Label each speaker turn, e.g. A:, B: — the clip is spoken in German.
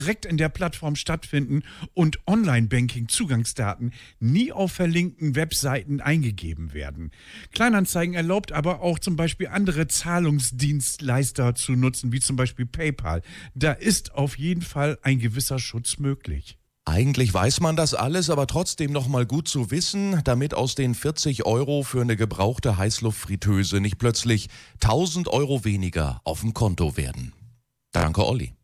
A: direkt in der Plattform stattfinden und Online-Banking-Zugangsdaten nie auf verlinkten Webseiten eingegeben werden. Kleinanzeigen erlaubt aber auch zum Beispiel andere Zahlungsdienstleister zu nutzen, wie zum Beispiel PayPal. Da ist auf jeden Fall ein gewisser Schutz möglich.
B: Eigentlich weiß man das alles, aber trotzdem noch mal gut zu wissen, damit aus den 40 Euro für eine gebrauchte Heißluftfritteuse nicht plötzlich 1000 Euro weniger auf dem Konto werden. Danke, Olli.